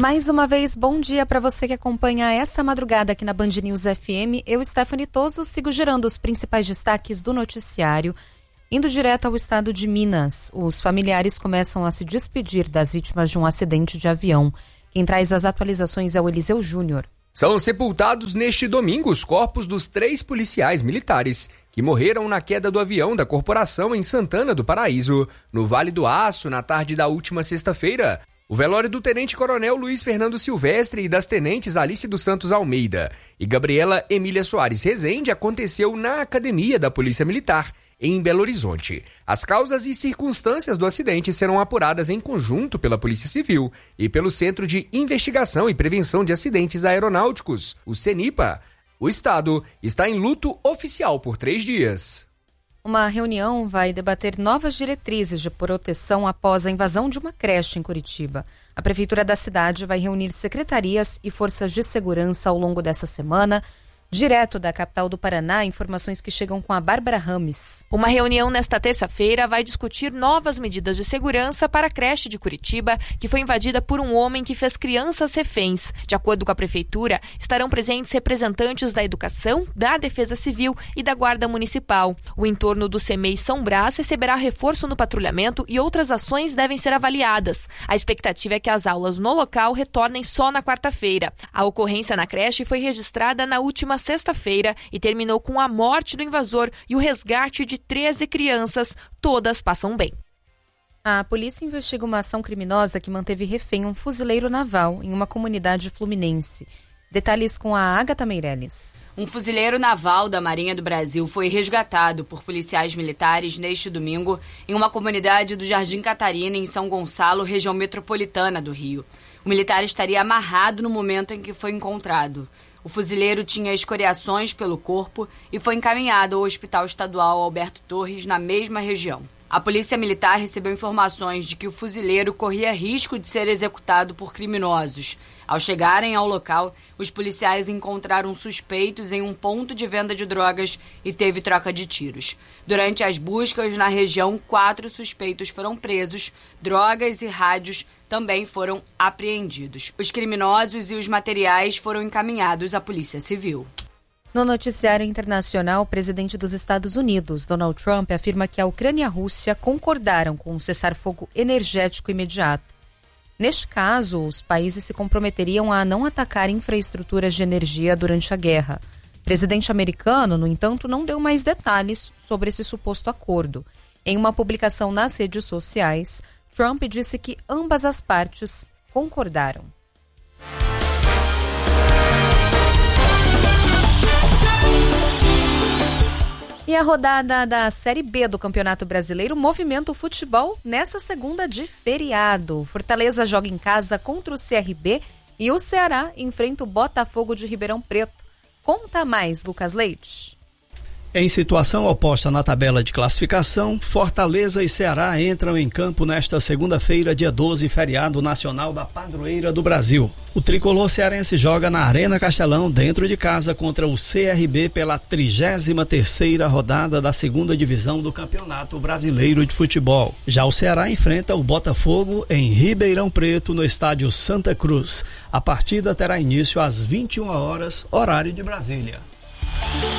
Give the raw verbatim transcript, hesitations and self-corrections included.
Mais uma vez, bom dia para você que acompanha essa madrugada aqui na Band News F M. Eu, Stephanie Toso, sigo girando os principais destaques do noticiário. Indo direto ao estado de Minas, os familiares começam a se despedir das vítimas de um acidente de avião. Quem traz as atualizações é o Eliseu Júnior. São sepultados neste domingo os corpos dos três policiais militares que morreram na queda do avião da corporação em Santana do Paraíso, no Vale do Aço, na tarde da última sexta-feira. O velório do tenente-coronel Luiz Fernando Silvestre e das tenentes Alice dos Santos Almeida e Gabriela Emília Soares Rezende aconteceu na Academia da Polícia Militar, em Belo Horizonte. As causas e circunstâncias do acidente serão apuradas em conjunto pela Polícia Civil e pelo Centro de Investigação e Prevenção de Acidentes Aeronáuticos, o CENIPA. O Estado está em luto oficial por três dias. Uma reunião vai debater novas diretrizes de proteção após a invasão de uma creche em Curitiba. A Prefeitura da cidade vai reunir secretarias e forças de segurança ao longo dessa semana. Direto da capital do Paraná, informações que chegam com a Bárbara Rames. Uma reunião nesta terça-feira vai discutir novas medidas de segurança para a creche de Curitiba, que foi invadida por um homem que fez crianças reféns. De acordo com a Prefeitura, estarão presentes representantes da Educação, da Defesa Civil e da Guarda Municipal. O entorno do CEMEI São Brás receberá reforço no patrulhamento e outras ações devem ser avaliadas. A expectativa é que as aulas no local retornem só na quarta-feira. A ocorrência na creche foi registrada na última sexta-feira e terminou com a morte do invasor e o resgate de treze crianças. Todas passam bem. A polícia investiga uma ação criminosa que manteve refém um fuzileiro naval em uma comunidade fluminense. Detalhes com a Agatha Meirelles. Um fuzileiro naval da Marinha do Brasil foi resgatado por policiais militares neste domingo em uma comunidade do Jardim Catarina, em São Gonçalo, região metropolitana do Rio. O militar estaria amarrado no momento em que foi encontrado. O fuzileiro tinha escoriações pelo corpo e foi encaminhado ao Hospital Estadual Alberto Torres, na mesma região. A Polícia Militar recebeu informações de que o fuzileiro corria risco de ser executado por criminosos. Ao chegarem ao local, os policiais encontraram suspeitos em um ponto de venda de drogas e teve troca de tiros. Durante as buscas na região, quatro suspeitos foram presos, drogas e rádios também foram apreendidos. Os criminosos e os materiais foram encaminhados à Polícia Civil. No noticiário internacional, o presidente dos Estados Unidos, Donald Trump, afirma que a Ucrânia e a Rússia concordaram com um cessar-fogo energético imediato. Neste caso, os países se comprometeriam a não atacar infraestruturas de energia durante a guerra. O presidente americano, no entanto, não deu mais detalhes sobre esse suposto acordo. Em uma publicação nas redes sociais, Trump disse que ambas as partes concordaram. E a rodada da Série B do Campeonato Brasileiro movimenta o futebol nessa segunda de feriado. Fortaleza joga em casa contra o C R B e o Ceará enfrenta o Botafogo de Ribeirão Preto. Conta mais, Lucas Leite. Em situação oposta na tabela de classificação, Fortaleza e Ceará entram em campo nesta segunda-feira, dia doze, feriado nacional da Padroeira do Brasil. O tricolor cearense joga na Arena Castelão, dentro de casa, contra o C R B pela trigésima terceira rodada da segunda divisão do Campeonato Brasileiro de Futebol. Já o Ceará enfrenta o Botafogo em Ribeirão Preto, no estádio Santa Cruz. A partida terá início às vinte e uma horas, horário de Brasília.